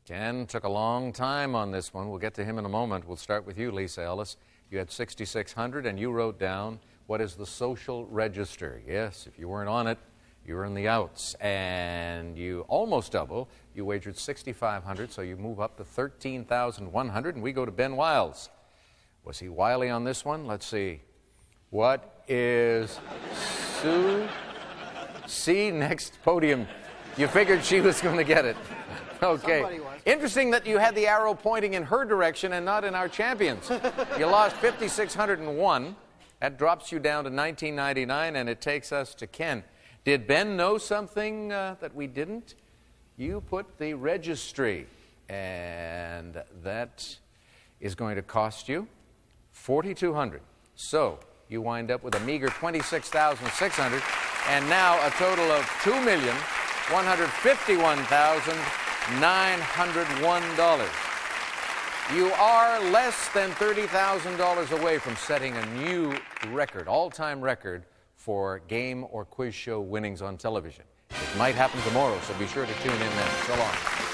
Ken took a long time on this one. We'll get to him in a moment. We'll start with you, Lisa Ellis. You had 6,600, and you wrote down, what is the social register? Yes, if you weren't on it, you were in the outs. And you almost double. You wagered 6,500, so you move up to 13,100, and we go to Ben Wiles. Was he wily on this one? Let's see. What is Sue C. next podium? You figured she was going to get it. Okay. Interesting that you had the arrow pointing in her direction and not in our champions. You lost 5,601. That drops you down to 1999, and it takes us to Ken. Did Ben know something that we didn't? You put the registry, and that is going to cost you 4,200. So you wind up with a meager 26,600, and now a total of $2,151,901. You are less than $30,000 away from setting a new record, all-time record, for game or quiz show winnings on television. It might happen tomorrow, so be sure to tune in then. So long.